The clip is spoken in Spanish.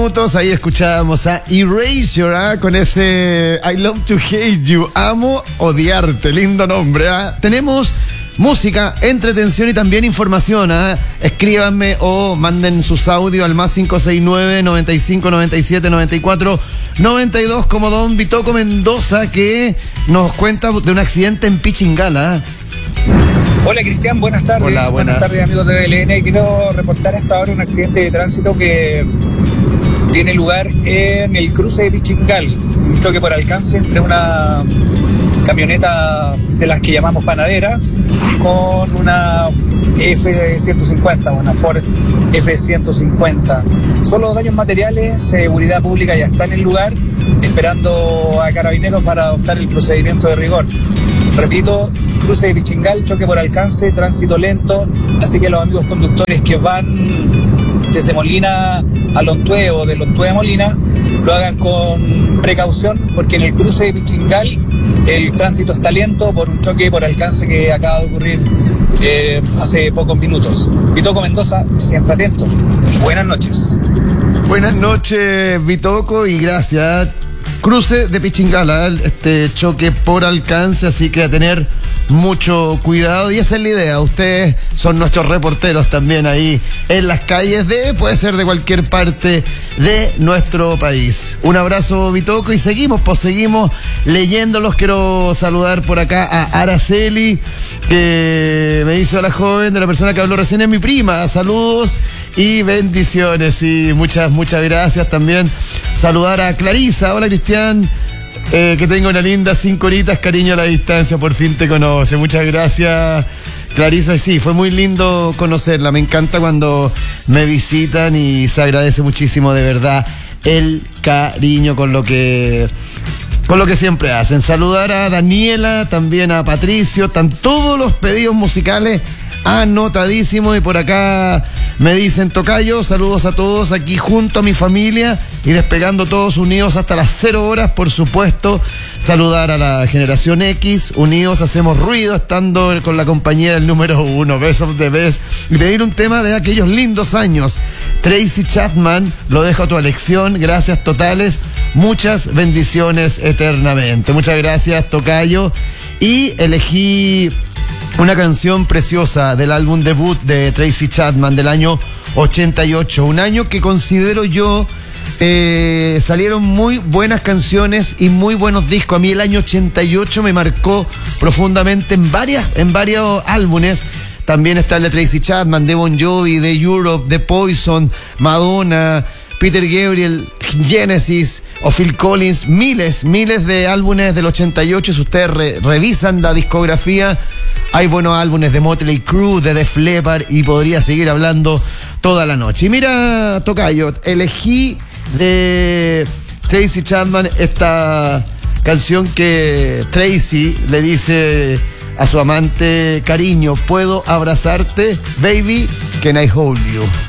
minutos. Ahí escuchábamos a Erasure, con ese I love to hate you, amo odiarte, lindo nombre. Tenemos música, entretención y también información. Escríbanme o manden sus audios al más 569 95 97 94 92, como don Vitoco Mendoza, que nos cuenta de un accidente en Pichingala. Hola Cristian, buenas tardes. Hola, buenas tardes amigos de BLN. Quiero reportar hasta ahora un accidente de tránsito que tiene lugar en el cruce de Pichingal. Un choque por alcance entre una camioneta de las que llamamos panaderas con una F-150, una Ford F-150. Solo daños materiales, seguridad pública ya está en el lugar, esperando a carabineros para adoptar el procedimiento de rigor. Repito, cruce de Pichingal, choque por alcance, tránsito lento, así que los amigos conductores que van desde Molina a Lontué o de Lontué a Molina, lo hagan con precaución, porque en el cruce de Pichingal el tránsito está lento por un choque por alcance que acaba de ocurrir hace pocos minutos. Vitoco Mendoza, siempre atentos. Buenas noches. Buenas noches, Vitoco, y gracias. Cruce de Pichingala, este choque por alcance, así que a tener mucho cuidado, y esa es la idea. Ustedes son nuestros reporteros también ahí en las calles puede ser de cualquier parte de nuestro país. Un abrazo, Vitoco, y seguimos leyéndolos. Quiero saludar por acá a Araceli, que me dice: hola joven, de la persona que habló recién es mi prima, saludos y bendiciones. Y muchas gracias. También saludar a Clarisa: hola Cristian, que tenga una linda 5 horitas, cariño a la distancia, por fin te conoce. Muchas gracias, Clarisa. Sí, fue muy lindo conocerla, me encanta cuando me visitan y se agradece muchísimo, de verdad, el cariño con lo que siempre hacen. Saludar a Daniela, también a Patricio, están todos los pedidos musicales anotadísimo. Y por acá me dicen: tocayo, saludos a todos aquí junto a mi familia y despegando todos unidos hasta las 0 horas, por supuesto. Saludar a la generación X, unidos hacemos ruido, estando con la compañía del número 1, Best of the Best, y pedir un tema de aquellos lindos años. Tracy Chapman, lo dejo a tu elección. Gracias totales, muchas bendiciones eternamente. Muchas gracias, tocayo. Y elegí una canción preciosa del álbum debut de Tracy Chapman del año 88, un año que considero yo salieron muy buenas canciones y muy buenos discos. A mí el año 88 me marcó profundamente en varios álbumes. También está el de Tracy Chapman, de Bon Jovi, de Europe, de Poison, Madonna, Peter Gabriel, Genesis o Phil Collins, miles de álbumes del 88. Si ustedes revisan la discografía, hay buenos álbumes de Motley Crue, de Def Leppard, y podría seguir hablando toda la noche. Y mira, tocayo, elegí de Tracy Chapman esta canción que Tracy le dice a su amante: cariño, ¿puedo abrazarte? Baby, can I hold you?